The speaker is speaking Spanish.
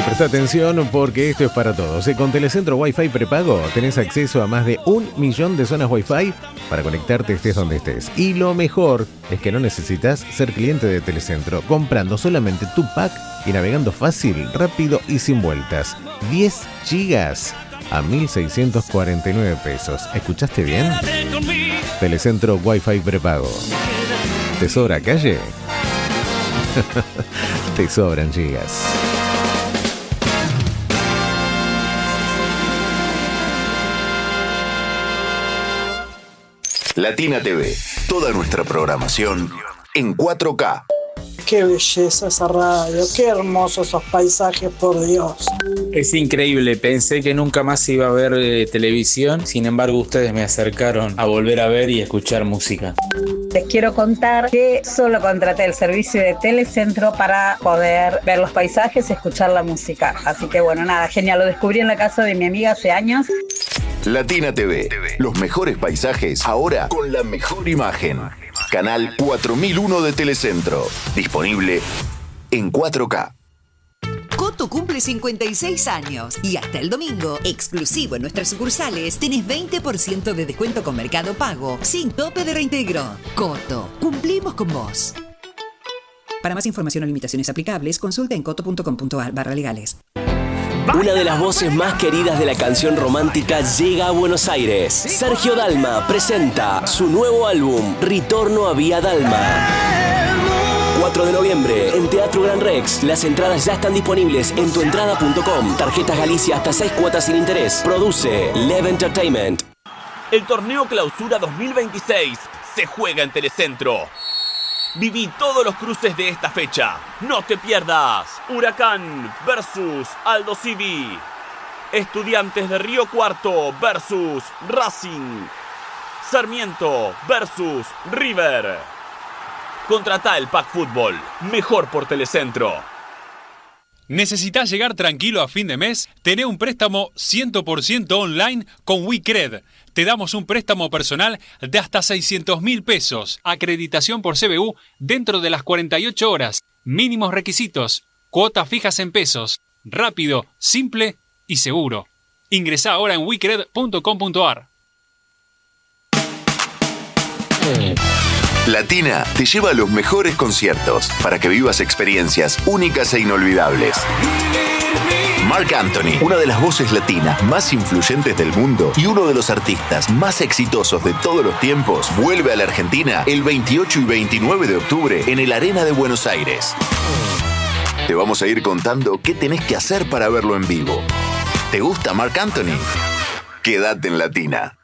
Presta atención porque esto es para todos. Con Telecentro Wi-Fi prepago tenés acceso a más de 1 millón de zonas Wi-Fi para conectarte estés donde estés. Y lo mejor es que no necesitas ser cliente de Telecentro, comprando solamente tu pack y navegando fácil, rápido y sin vueltas. 10 gigas a 1.649 pesos. ¿Escuchaste bien? Telecentro Wi-Fi prepago. ¿Te sobra calle? Te sobran gigas. Latina TV, toda nuestra programación en 4K. Qué belleza esa radio, qué hermosos esos paisajes, por Dios. Es increíble, pensé que nunca más iba a ver televisión, sin embargo ustedes me acercaron a volver a ver y escuchar música. Les quiero contar que solo contraté el servicio de Telecentro para poder ver los paisajes y escuchar la música. Así que bueno, nada, genial, lo descubrí en la casa de mi amiga hace años. Latina TV, los mejores paisajes ahora con la mejor imagen. Canal 4001 de Telecentro, disponible en 4K. Coto cumple 56 años y hasta el domingo, exclusivo en nuestras sucursales, tenés 20% de descuento con Mercado Pago, sin tope de reintegro. Coto, cumplimos con vos. Para más información o limitaciones aplicables, consulta en coto.com.ar/legales. Una de las voces más queridas de la canción romántica llega a Buenos Aires. Sergio Dalma presenta su nuevo álbum, Ritorno a Vía Dalma. 4 de noviembre, en Teatro Gran Rex. Las entradas ya están disponibles en tuentrada.com. Tarjetas Galicia hasta 6 cuotas sin interés. Produce Lev Entertainment. El torneo Clausura 2026 se juega en Telecentro. Viví todos los cruces de esta fecha. No te pierdas. Huracán versus Aldo Civi. Estudiantes de Río Cuarto versus Racing. Sarmiento versus River. Contratá el Pack Fútbol. Mejor por Telecentro. ¿Necesitas llegar tranquilo a fin de mes? Tené un préstamo 100% online con WeCred. Te damos un préstamo personal de hasta 600.000 pesos. Acreditación por CBU dentro de las 48 horas. Mínimos requisitos. Cuotas fijas en pesos. Rápido, simple y seguro. Ingresá ahora en wecred.com.ar. Latina te lleva a los mejores conciertos para que vivas experiencias únicas e inolvidables. Marc Anthony, una de las voces latinas más influyentes del mundo y uno de los artistas más exitosos de todos los tiempos, vuelve a la Argentina el 28 y 29 de octubre en el Arena de Buenos Aires. Te vamos a ir contando qué tenés que hacer para verlo en vivo. ¿Te gusta Marc Anthony? Quédate en Latina.